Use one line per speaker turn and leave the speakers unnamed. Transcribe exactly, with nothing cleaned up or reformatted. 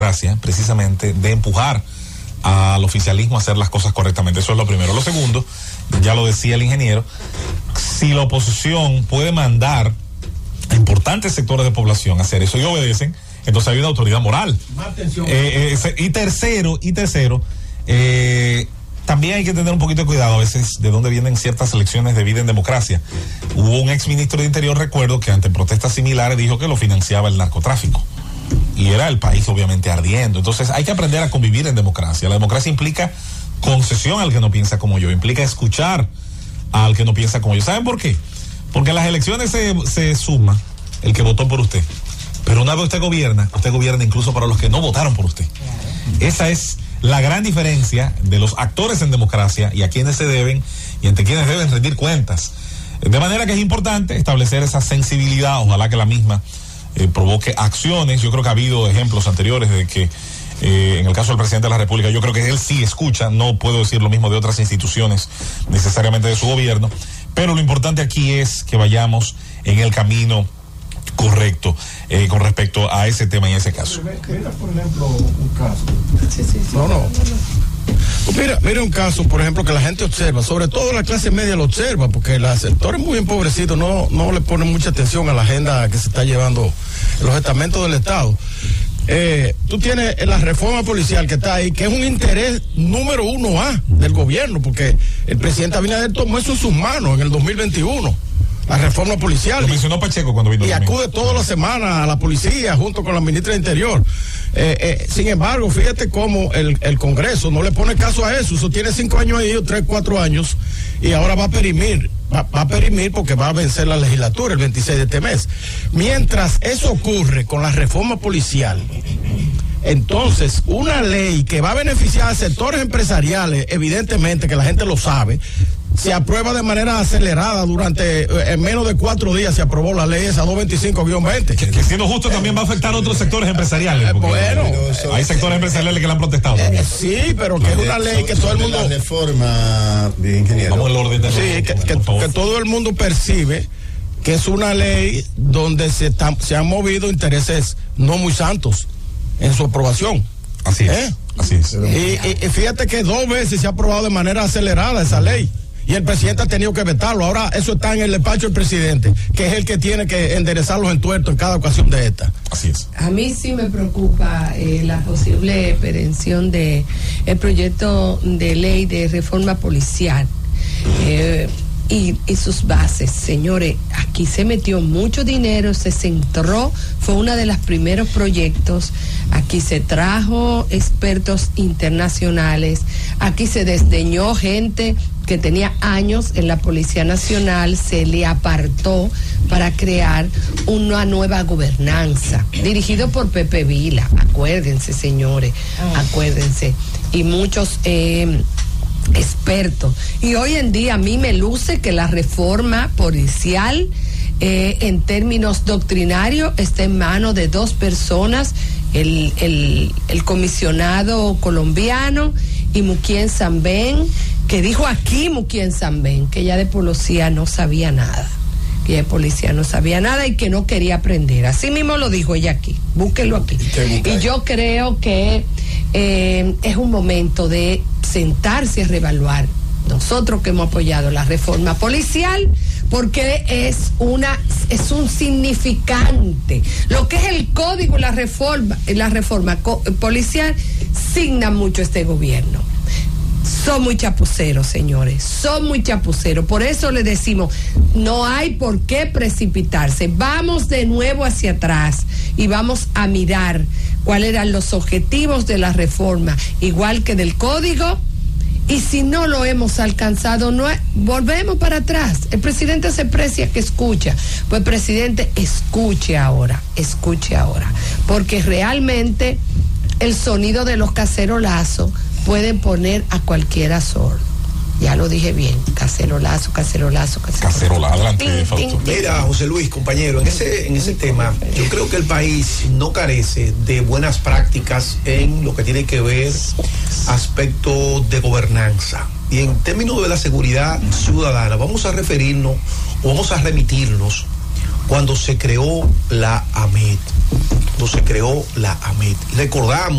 democracia, precisamente, de empujar al oficialismo a hacer las cosas correctamente. Eso es lo primero. Lo segundo, ya lo decía el ingeniero, si la oposición puede mandar a importantes sectores de población a hacer eso y obedecen, entonces hay una autoridad moral. Más atención. Eh, eh, y tercero, y tercero, eh, también hay que tener un poquito de cuidado a veces de dónde vienen ciertas elecciones de vida en democracia. Hubo un ex ministro de Interior, recuerdo, que ante protestas similares dijo que lo financiaba el narcotráfico. Y era el país obviamente ardiendo. Entonces hay que aprender a convivir en democracia. La democracia implica concesión al que no piensa como yo, implica escuchar al que no piensa como yo. ¿Saben por qué? Porque en las elecciones se, se suma el que votó por usted. Pero una vez usted gobierna, usted gobierna incluso para los que no votaron por usted. Esa es la gran diferencia de los actores en democracia y a quienes se deben y ante quienes deben rendir cuentas. De manera que es importante establecer esa sensibilidad, ojalá que la misma Eh, provoque acciones. Yo creo que ha habido ejemplos anteriores de que eh, en el caso del presidente de la República, yo creo que él sí escucha, no puedo decir lo mismo de otras instituciones necesariamente de su gobierno, pero lo importante aquí es que vayamos en el camino correcto eh, con respecto a ese tema y a ese caso.
Mira, por ejemplo, un caso.
Sí, sí, sí.
No, no. Mira, mira un caso, por ejemplo, que la gente observa, sobre todo la clase media lo observa, porque los sectores muy empobrecidos no, no le ponen mucha atención a la agenda que se está llevando en los estamentos del Estado. Eh, tú tienes la reforma policial que está ahí, que es un interés número uno A del gobierno, porque el presidente Abinader tomó eso en sus manos en el dos mil veintiuno. La reforma policial.
Lo mencionó Pacheco cuando vino.
Y acude toda la semana a la policía junto con la ministra de Interior. Eh, eh, sin embargo, fíjate cómo el, el Congreso no le pone caso a eso. Eso tiene cinco años ahí, o tres, cuatro años, y ahora va a perimir. Va, va a perimir porque va a vencer la legislatura el veintiséis de este mes. Mientras eso ocurre con la reforma policial, entonces una ley que va a beneficiar a sectores empresariales, evidentemente que la gente lo sabe, se aprueba de manera acelerada durante, eh, en menos de cuatro días se aprobó la ley esa doscientos veinticinco guion veinte.
Que, que siendo justo también va a afectar a otros sectores empresariales.
Eh, bueno.
Hay sectores empresariales que le han protestado también.
Eh, sí, pero que es una ley que todo el mundo...
La reforma, ingeniero.
Vamos al orden de
Sí, que, que, que todo el mundo percibe que es una ley donde se, está, se han movido intereses no muy santos en su aprobación.
Así es.
¿Eh?
Así es.
Y, y, y fíjate que dos veces se ha aprobado de manera acelerada esa ley. Y el presidente ha tenido que vetarlo. Ahora eso está en el despacho del presidente, que es el que tiene que enderezar los entuertos en cada ocasión de esta.
Así es.
A mí sí me preocupa eh, la posible perención de el proyecto de ley de reforma policial eh, y, y sus bases. Señores, aquí se metió mucho dinero, se centró, fue uno de los primeros proyectos. Aquí se trajo expertos internacionales, aquí se desdeñó gente que tenía años en la Policía Nacional, se le apartó para crear una nueva gobernanza, dirigido por Pepe Vila, acuérdense señores, acuérdense, y muchos eh, expertos. Y hoy en día a mí me luce que la reforma policial, eh, en términos doctrinarios, está en manos de dos personas, el, el, el comisionado colombiano y Muquien Sambén, que dijo aquí Muquien Sambén que ella de policía no sabía nada, que ella de policía no sabía nada y que no quería aprender. Así mismo lo dijo ella aquí, búsquelo aquí. Y yo creo que eh, es un momento de sentarse a reevaluar. Nosotros que hemos apoyado la reforma policial, porque es una es un significante. Lo que es el código y la reforma, la reforma co- policial signa mucho este gobierno. Son muy chapuceros, señores, son muy chapuceros. Por eso le decimos, no hay por qué precipitarse. Vamos de nuevo hacia atrás y vamos a mirar cuáles eran los objetivos de la reforma, igual que del código. Y si no lo hemos alcanzado, no, volvemos para atrás. El presidente se precia que escucha. Pues, presidente, escuche ahora, escuche ahora. Porque realmente el sonido de los cacerolazos pueden poner a cualquiera sordo. Ya lo dije bien, cacerolazo, cacerolazo, cacerolazo.
Cacerola, adelante, Fausto.
Mira, José Luis, compañero, en ese, en ese tema, yo creo que el país no carece de buenas prácticas en lo que tiene que ver aspecto de gobernanza. Y en términos de la seguridad ciudadana, vamos a referirnos o vamos a remitirnos cuando se creó la A M E T, cuando se creó la AMET. Recordamos